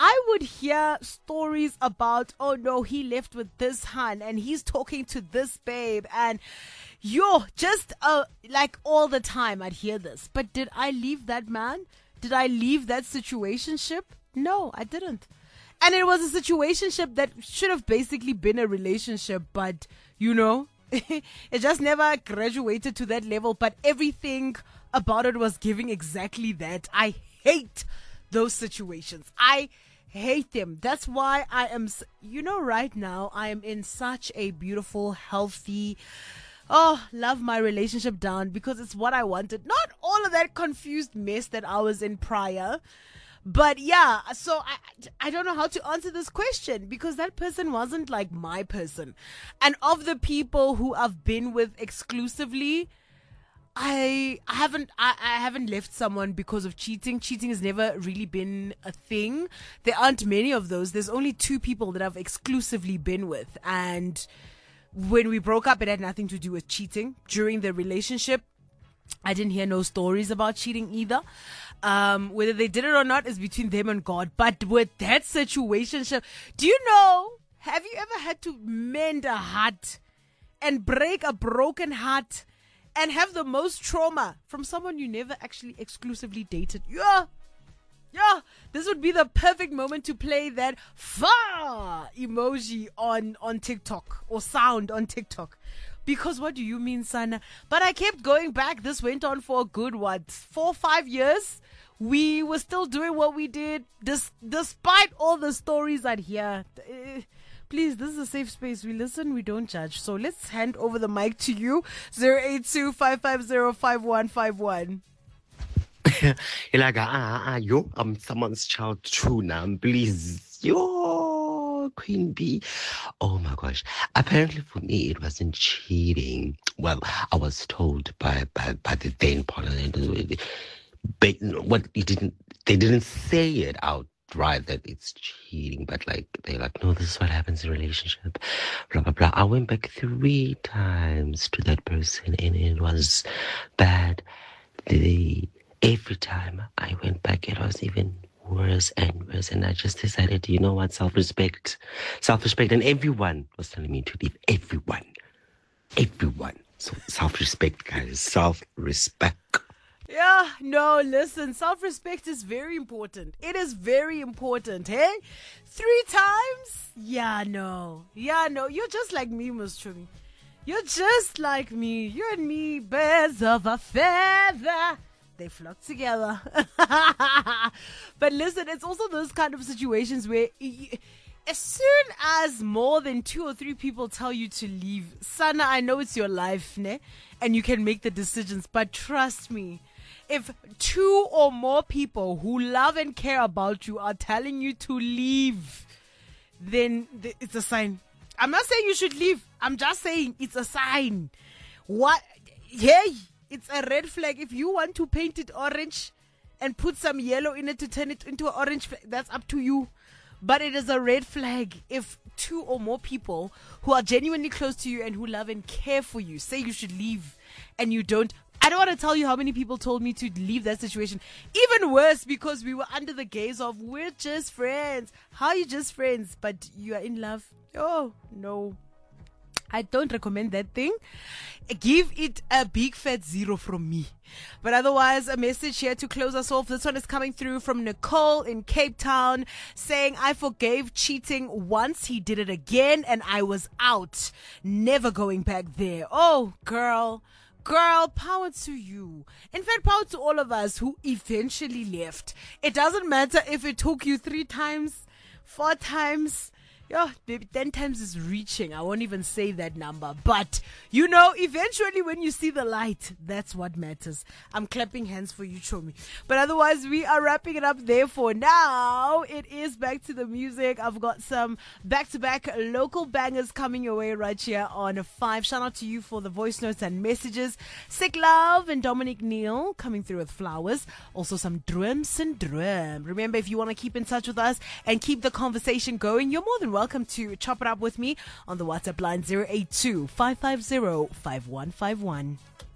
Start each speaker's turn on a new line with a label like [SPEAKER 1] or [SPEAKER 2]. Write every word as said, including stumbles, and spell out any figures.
[SPEAKER 1] I would hear stories about, oh no, he left with this hun and he's talking to this babe, and yo, just uh, like all the time I'd hear this. But did I leave that man? Did I leave that situationship? No, I didn't. And it was a situationship that should have basically been a relationship, but you know, it just never graduated to that level. But everything about it was giving exactly that. I hate those situations. I hate them. That's why I am, you know, right now I am in such a beautiful, healthy, oh, love my relationship down, because it's what I wanted. Not all of that confused mess that I was in prior. But yeah, so I I don't know how to answer this question, because that person wasn't like my person. And of the people who I've been with exclusively, I I haven't I, I haven't left someone because of cheating. Cheating has never really been a thing. There aren't many of those. There's only two people that I've exclusively been with, and when we broke up, it had nothing to do with cheating. During the relationship, I didn't hear no stories about cheating either. Um, whether they did it or not is between them and God. But with that situation, do you know, have you ever had to mend a heart and break a broken heart and have the most trauma from someone you never actually exclusively dated? Yeah. Yeah, this would be the perfect moment to play that far emoji on, on TikTok, or sound on TikTok. Because what do you mean, Sana? But I kept going back. This went on for a good, what, four, five years? We were still doing what we did, dis- despite all the stories I'd hear. Uh, please, this is a safe space. We listen, we don't judge. So let's hand over the mic to you. zero eight two, five five zero, five one five one.
[SPEAKER 2] You're like, ah, ah, yo, I'm someone's child too now. Please, yo, Queen Bee. Oh my gosh. Apparently for me, it wasn't cheating. Well, I was told by by, by the then partner, but what it didn't, they didn't say it outright that it's cheating, but like they're like, no, this is what happens in a relationship. Blah blah blah. I went back three times to that person, and it was bad. The Every time I went back, it was even worse and worse. And I just decided, you know what, self-respect. Self-respect. And everyone was telling me to leave. Everyone. Everyone. So self-respect, guys. Self-respect.
[SPEAKER 1] Yeah, no, listen. Self-respect is very important. It is very important, hey? Three times? Yeah, no. Yeah, no. You're just like me, Muschumi. You're just like me. You and me, birds of a feather. They flock together. But listen, it's also those kind of situations where you, as soon as more than two or three people tell you to leave, Sana, I know it's your life, ne? And you can make the decisions, but trust me, if two or more people who love and care about you are telling you to leave, then th- it's a sign. I'm not saying you should leave. I'm just saying it's a sign. What? Hey, it's a red flag. If you want to paint it orange and put some yellow in it to turn it into an orange flag, that's up to you. But it is a red flag if two or more people who are genuinely close to you and who love and care for you say you should leave and you don't. I don't want to tell you how many people told me to leave that situation. Even worse, because we were under the gaze of, we're just friends. How are you just friends? But you are in love. Oh, no. I don't recommend that thing. Give it a big fat zero from me. But otherwise, a message here to close us off. This one is coming through from Nicole in Cape Town saying, I forgave cheating once, he did it again, and I was out. Never going back there. Oh, girl. Girl, power to you. In fact, power to all of us who eventually left. It doesn't matter if it took you three times, four times. Yeah, maybe ten times is reaching. I won't even say that number. But, you know, eventually when you see the light, that's what matters. I'm clapping hands for you, Chomi. But otherwise, we are wrapping it up there for now. It is back to the music. I've got some back-to-back local bangers coming your way right here on five. Shout out to you for the voice notes and messages. Sick Love and Dominic Neal coming through with flowers. Also some Drum Syndrome. Remember, if you want to keep in touch with us and keep the conversation going, you're more than welcome. Welcome to chop it up with me on the WhatsApp line zero eight two, five five zero, five one five one.